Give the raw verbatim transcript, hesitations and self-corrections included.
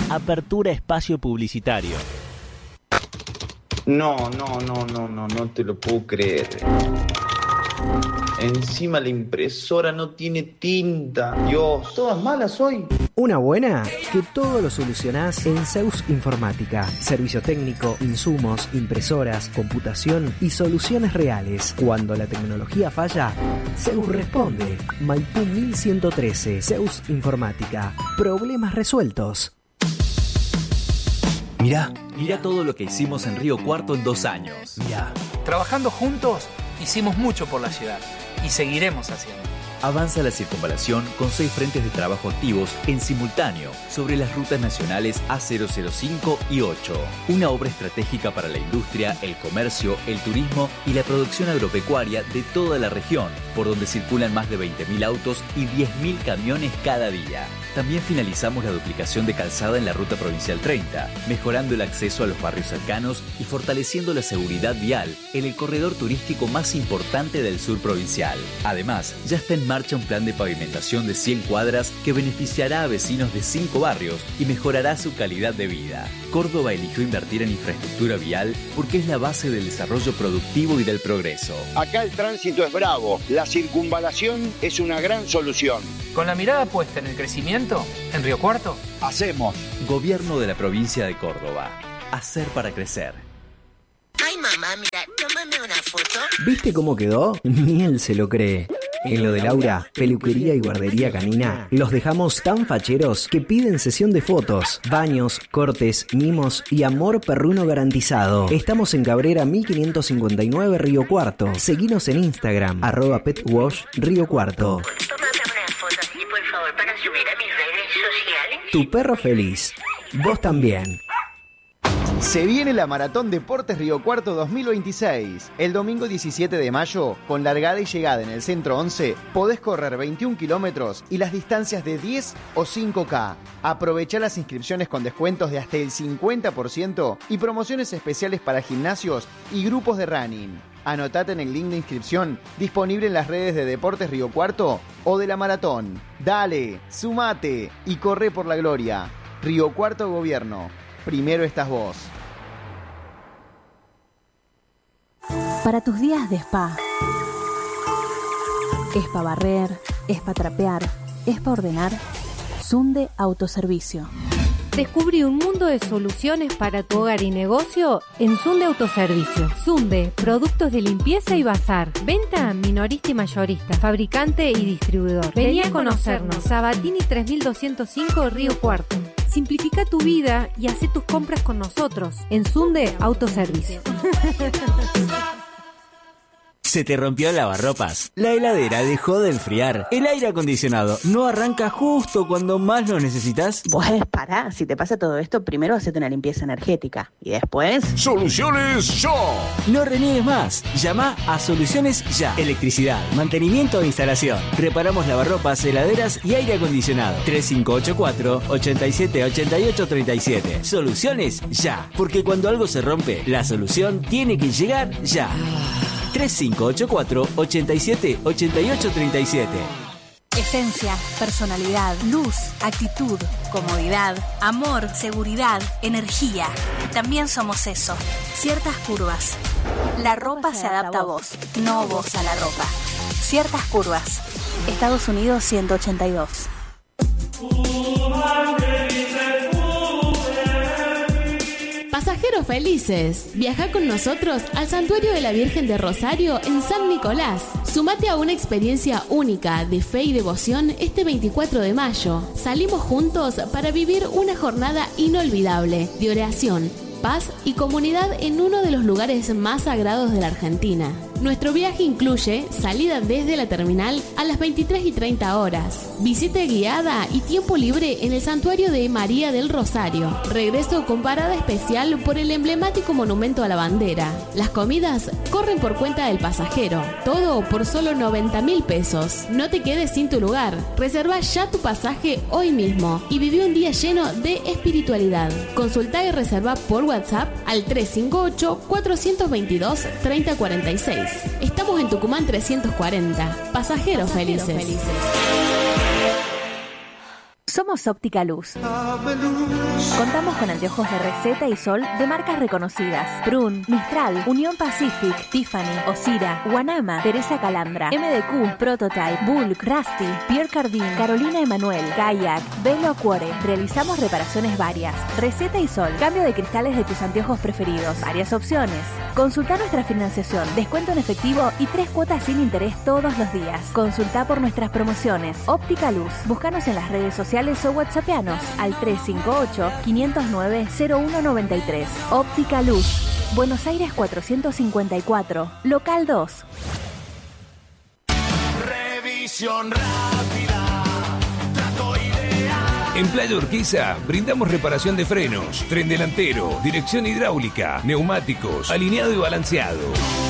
Apertura espacio publicitario. No, no, no, no, no, no te lo puedo creer. Encima la impresora no tiene tinta. Dios, todas malas hoy. Una buena, que todo lo solucionás en Zeus Informática. Servicio técnico, insumos, impresoras, computación y soluciones reales. Cuando la tecnología falla, Zeus responde. Maipú mil ciento trece, Zeus Informática. Problemas resueltos. Mirá, mirá todo lo que hicimos en Río Cuarto en dos años. Mirá. Trabajando juntos, hicimos mucho por la ciudad y seguiremos haciendo. Avanza la circunvalación con seis frentes de trabajo activos en simultáneo sobre las rutas nacionales A cero cero cinco y ocho. Una obra estratégica para la industria, el comercio, el turismo y la producción agropecuaria de toda la región, por donde circulan más de veinte mil autos y diez mil camiones cada día. También finalizamos la duplicación de calzada en la ruta provincial treinta, mejorando el acceso a los barrios cercanos y fortaleciendo la seguridad vial en el corredor turístico más importante del sur provincial. Además, ya está en marcha un plan de pavimentación de cien cuadras que beneficiará a vecinos de cinco barrios y mejorará su calidad de vida. Córdoba eligió invertir en infraestructura vial porque es la base del desarrollo productivo y del progreso. Acá el tránsito es bravo, la circunvalación es una gran solución. Con la mirada puesta en el crecimiento, en Río Cuarto, hacemos. Gobierno de la provincia de Córdoba. Hacer para crecer. Ay, mamá, mira, tómame una foto. ¿Viste cómo quedó? Ni él se lo cree. En lo de Laura, peluquería y guardería canina, los dejamos tan facheros que piden sesión de fotos, baños, cortes, mimos y amor perruno garantizado. Estamos en Cabrera mil quinientos cincuenta y nueve Río Cuarto. Seguinos en Instagram, arroba petwash Río Cuarto. Tómame una foto así, por favor, para subir a mis redes sociales. Tu perro feliz. Vos también. Se viene la Maratón Deportes Río Cuarto dos mil veintiséis. El domingo diecisiete de mayo, con largada y llegada en el Centro once, podés correr veintiún kilómetros y las distancias de diez o cinco K. Aprovecha las inscripciones con descuentos de hasta el cincuenta por ciento y promociones especiales para gimnasios y grupos de running. Anotate en el link de inscripción disponible en las redes de Deportes Río Cuarto o de la Maratón. Dale, sumate y corre por la gloria. Río Cuarto Gobierno. Primero estás vos. Para tus días de spa. Es para barrer, es para trapear, es para ordenar. Sunde Autoservicio. Descubrí un mundo de soluciones para tu hogar y negocio en Sunde Autoservicio. Sunde, productos de limpieza y bazar. Venta minorista y mayorista, fabricante y distribuidor. Vení a conocernos. Sabatini tres mil doscientos cinco, Río Cuarto. Simplifica tu vida y haz tus compras con nosotros en Sunde Autoservicio. ¿Se te rompió el lavarropas? La heladera dejó de enfriar. El aire acondicionado no arranca justo cuando más lo necesitas. Pues pará, si te pasa todo esto, primero hacete una limpieza energética y después... ¡Soluciones Ya! No reniegues más. Llama a Soluciones Ya. Electricidad, mantenimiento e instalación. Reparamos lavarropas, heladeras y aire acondicionado. tres cinco ocho cuatro, ocho siete ocho ocho tres siete. Soluciones Ya. Porque cuando algo se rompe, la solución tiene que llegar ya. tres cinco ocho cuatro, ocho siete ocho ocho tres siete. Esencia, personalidad, luz, actitud, comodidad, amor, seguridad, energía. También somos eso. Ciertas curvas. La ropa se adapta a vos, no vos a la ropa. Ciertas curvas. Estados Unidos ciento ochenta y dos. Pasajeros felices, viaja con nosotros al Santuario de la Virgen de Rosario en San Nicolás. Sumate a una experiencia única de fe y devoción este veinticuatro de mayo. Salimos juntos para vivir una jornada inolvidable de oración, paz y comunidad en uno de los lugares más sagrados de la Argentina. Nuestro viaje incluye salida desde la terminal a las veintitrés y treinta horas, visita guiada y tiempo libre en el Santuario de María del Rosario, regreso con parada especial por el emblemático monumento a la bandera. Las comidas corren por cuenta del pasajero, todo por solo noventa mil pesos. No te quedes sin tu lugar, reserva ya tu pasaje hoy mismo y viví un día lleno de espiritualidad. Consulta y reserva por WhatsApp al tres cinco ocho, cuatro dos dos, tres cero cuatro seis. Estamos en Tucumán trescientos cuarenta. Pasajeros, Pasajeros felices. felices. Somos Óptica Luz. Contamos con anteojos de receta y sol de marcas reconocidas: Prun, Mistral, Unión Pacific, Tiffany, Osira, Guanama, Teresa Calandra, M D Q, Prototype, Bulk, Rusty, Pierre Cardin, Carolina Emanuel, Kayak, Velo Cuore. Realizamos reparaciones varias. Receta y sol, cambio de cristales de tus anteojos preferidos, varias opciones. Consulta nuestra financiación, descuento en efectivo y tres cuotas sin interés todos los días. Consulta por nuestras promociones. Óptica Luz. Búscanos en las redes sociales o whatsappeanos al tres cinco ocho, quinientos nueve, cero uno noventa y tres. Óptica Luz. Buenos Aires cuatrocientos cincuenta y cuatro. Local dos. Revisión rápida. Trato ideal. En Playa Urquiza brindamos reparación de frenos, tren delantero, dirección hidráulica, neumáticos, alineado y balanceado.